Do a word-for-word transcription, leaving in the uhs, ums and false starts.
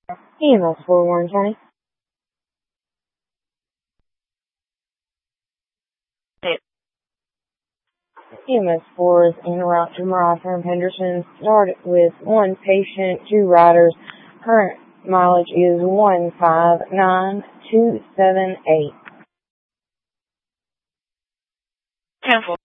E M S for Warren County. E M S four is en route to Mariah from Henderson. Started with one patient, two riders. Current mileage is one five nine two seven eight. Cancel.